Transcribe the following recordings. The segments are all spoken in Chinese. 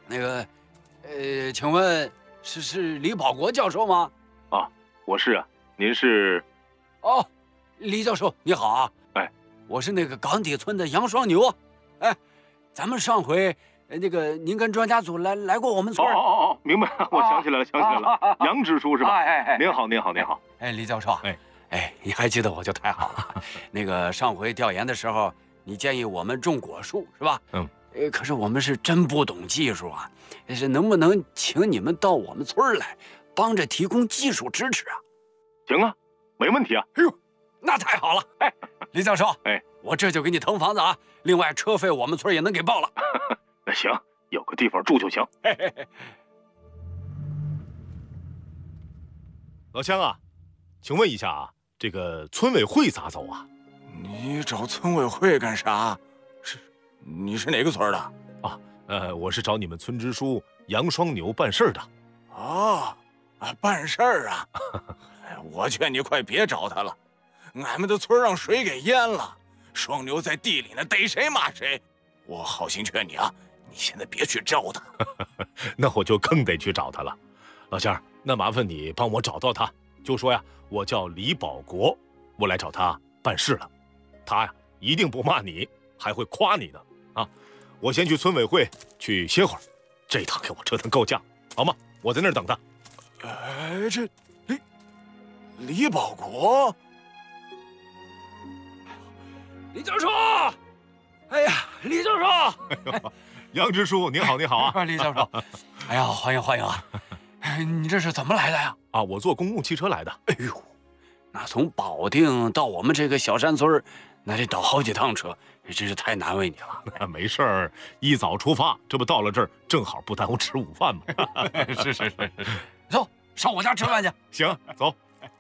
那个，请问是李保国教授吗？ 啊，我是啊，您是？ 哦，李教授你好啊！ 哎， 我是那个岗底村的杨双牛。哎，咱们上回那个您跟专家组来过我们村。 哦，明白了，我想起来了，杨支书是吧？ 哎， 您好。 哎，李教授，你还记得我就太好了。那个上回调研的时候，你建议我们种果树是吧？ 嗯。 可是我们是真不懂技术啊，是能不能请你们到我们村来，帮着提供技术支持啊？ 行啊，没问题啊。 哎呦，那太好了！哎，李教授，我这就给你腾房子啊，另外车费我们村也能给报了。 那行，有个地方住就行。 老乡啊，请问一下啊，这个村委会咋走啊？ 你找村委会干啥？你是哪个村的？ 啊，我是找你们村支书杨双牛办事的。 办事儿啊！我劝你快别找他了，俺们的村让水给淹了，双牛在地里呢，逮谁骂谁。我好心劝你啊，你现在别去找他。 那我就更得去找他了。老乡，那麻烦你帮我找到他，就说呀，我叫李保国，我来找他办事了。他呀，一定不骂你，还会夸你的。啊，我先去村委会去歇会儿，这一趟给我折腾够呛，好吗？我在那儿等他。 这李保国， 李教授，哎呀，李教授， 哎呦，杨支书您好啊！ 李教授，哎呀，欢迎啊！你这是怎么来的呀？ 啊，我坐公共汽车来的。 哎呦，那从保定到我们这个小山村，那得倒好几趟车。真是太难为你了。 没事儿，一早出发，这不到了这儿正好不耽误吃午饭吗？ 是，走，上我家吃饭去。 行，走。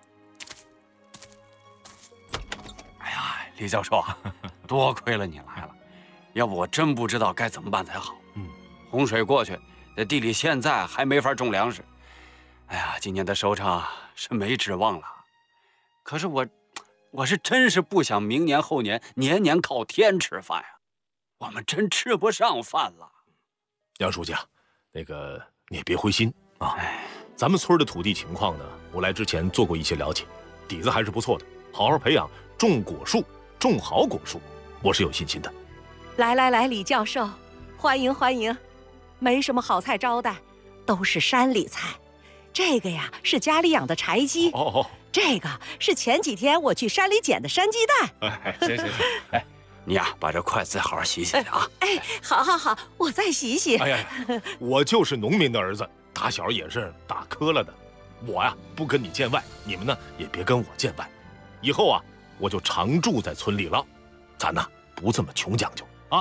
哎呀，李教授啊，多亏了你来了，要不我真不知道该怎么办才好。洪水过去，这地里现在还没法种粮食。哎呀，今年的收成是没指望了。可是我是真是不想明年后年年年靠天吃饭呀，我们真吃不上饭了。 杨书记啊，那个你也别灰心啊，咱们村的土地情况呢，我来之前做过一些了解，底子还是不错的，好好培养，种果树，种好果树，我是有信心的。 来，李教授，欢迎，没什么好菜招待，都是山里菜。这个呀是家里养的柴鸡，这个是前几天我去山里捡的山鸡蛋。 行，你呀把这筷子好好洗洗啊。 好，我再洗洗。 哎呀，我就是农民的儿子，打小也是打磕了的，我呀不跟你见外，你们呢也别跟我见外，以后啊我就常住在村里了，咱呢不这么穷讲究啊。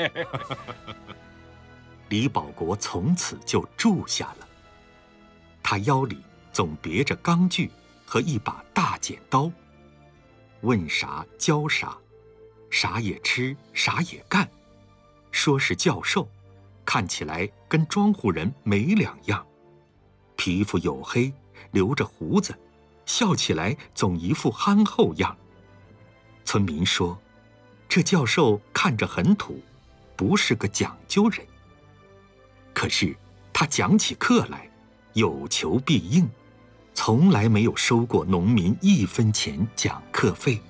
李保国从此就住下了。他腰里总别着钢锯和一把大剪刀，问啥教啥，啥也吃，啥也干。说是教授，看起来跟庄户人没两样，皮肤黝黑，留着胡子，笑起来总一副憨厚样。村民说，这教授看着很土，不是个讲究人。可是他讲起课来有求必应，从来没有收过农民1分钱讲课费。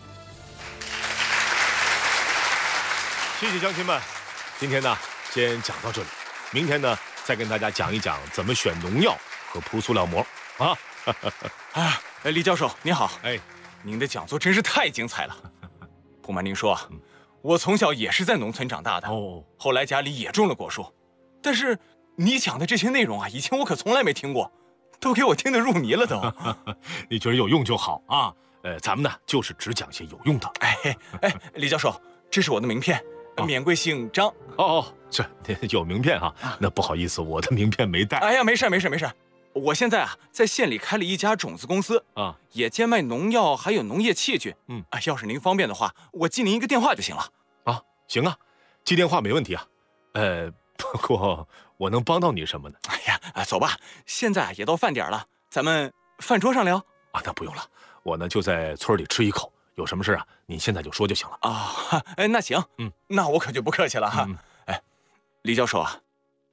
谢谢乡亲们，今天呢先讲到这里，明天呢再跟大家讲一讲怎么选农药和铺塑料膜啊。 李教授您好，您的讲座真是太精彩了。不瞒您说，我从小也是在农村长大的，后来家里也种了果树，但是你讲的这些内容啊，以前我可从来没听过，都给我听得入迷了都。 你觉得有用就好啊。咱们呢就是只讲些有用的。 李教授，这是我的名片，免贵姓张。 这有名片啊？那不好意思，我的名片没带。 哎呀，没事。我现在啊在县里开了一家种子公司啊，也兼卖农药还有农业器具。要是您方便的话，我记您一个电话就行了。 行啊，记电话没问题啊。不过我能帮到你什么呢？ 走吧，现在也到饭点了，咱们饭桌上聊。 那不用了，我呢就在村里吃一口，有什么事啊，你现在就说就行了。 那行，那我可就不客气了哈。李教授啊，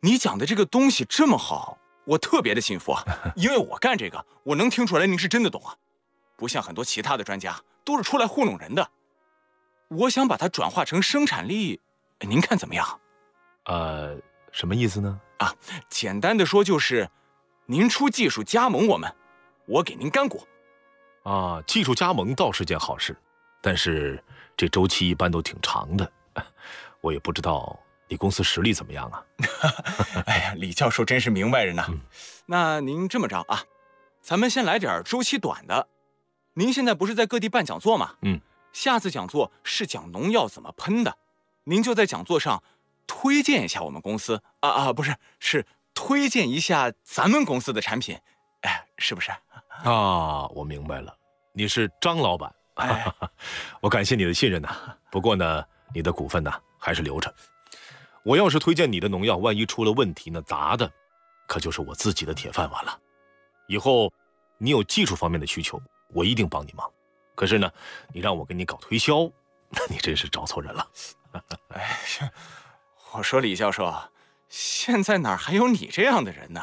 你讲的这个东西这么好，我特别的信服啊，因为我干这个，我能听出来您是真的懂啊，不像很多其他的专家都是出来糊弄人的。我想把它转化成生产力，您看怎么样？ 什么意思呢？ 啊，简单的说就是，您出技术加盟我们，我给您干股。 啊，技术加盟倒是件好事，但是这周期一般都挺长的，我也不知道你公司实力怎么样啊？ 哎呀，李教授真是明白人呐。那您这么着啊，咱们先来点周期短的。您现在不是在各地办讲座吗？下次讲座是讲农药怎么喷的，您就在讲座上推荐一下我们公司不是，是推荐一下咱们公司的产品，哎，是不是？ 啊，我明白了，你是张老板。我感谢你的信任呐。不过呢，你的股份呢还是留着。我要是推荐你的农药，万一出了问题呢，砸的可就是我自己的铁饭碗了。以后你有技术方面的需求，我一定帮你忙。可是呢，你让我给你搞推销，那你真是找错人了。 哎，我说李教授，现在哪还有你这样的人呢？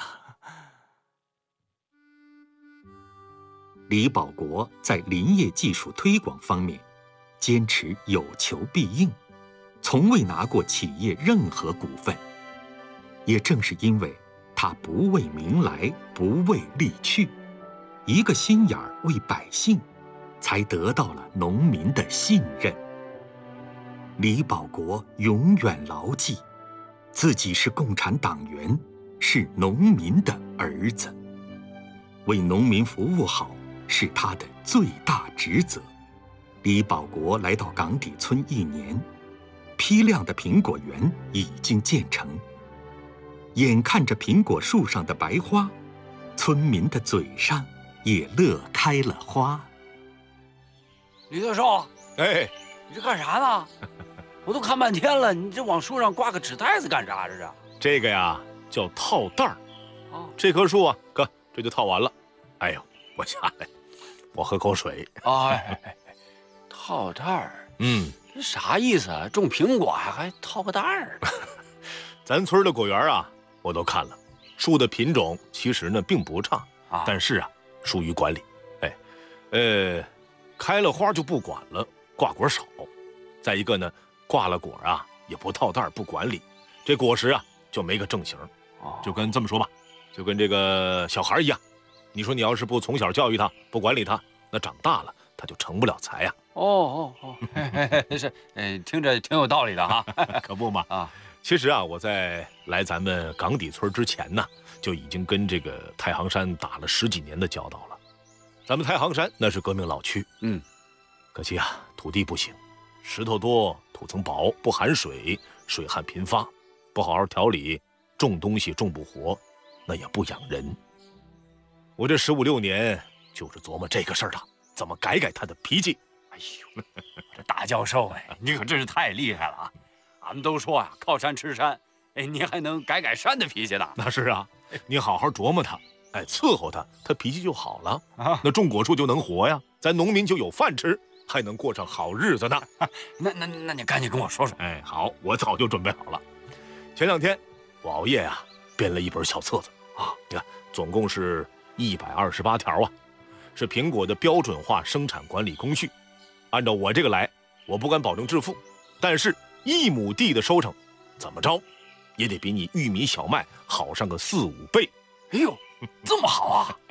李保国在林业技术推广方面坚持有求必应，从未拿过企业任何股份。也正是因为他不为名来，不为利去，一个心眼儿为百姓，才得到了农民的信任。李保国永远牢记，自己是共产党员，是农民的儿子，为农民服务好是他的最大职责。李保国来到岗底村1年，批量的苹果园已经建成，眼看着苹果树上的白花，村民的嘴上也乐开了花。 李教授， 哎， 你这干啥呢？我都看半天了，你这往树上挂个纸袋子干啥？这是？ 这个呀叫套袋儿。这棵树啊，哥，这就套完了。哎呦，我下来，我喝口水。 套袋儿，这啥意思啊？种苹果还套个袋儿？ 咱村的果园啊，我都看了，树的品种其实呢并不差，但是啊，疏于管理。开了花就不管了，挂果少。再一个呢，挂了果啊也不套袋不管理，这果实啊就没个正形。就跟这么说吧，就跟这个小孩一样，你说你要是不从小教育他，不管理他，那长大了他就成不了才呀。 是，听着挺有道理的哈。 可不嘛。其实啊，我在来咱们岗底村之前呢，就已经跟这个太行山打了10几年的交道了。咱们太行山那是革命老区，可惜啊，土地不行，石头多，土层薄，不含水，水旱频发，不好好调理，种东西种不活，那也不养人。我这15、16年就是琢磨这个事儿的，怎么改改他的脾气。 哎呦，这大教授你可真是太厉害了啊！俺们都说啊，靠山吃山，你还能改改山的脾气呢？ 那是啊，你好好琢磨他，伺候他，他脾气就好了。那种果树就能活呀，咱农民就有饭吃，还能过上好日子呢。 那你赶紧跟我说说。 好，我早就准备好了。前2天我熬夜啊，编了一本小册子你看总共是128条啊，是苹果的标准化生产管理工序。按照我这个来，我不敢保证致富，但是1亩地的收成，怎么着也得比你玉米小麦好上个4、5倍。 哎呦，这么好啊！